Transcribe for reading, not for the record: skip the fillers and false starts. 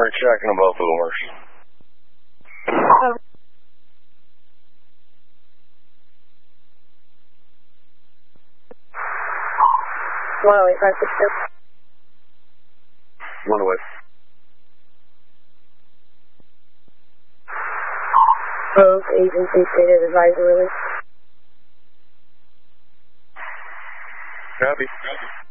We're checking both of doors. One away, 562. One away. Both agencies stated advisory release. Copy.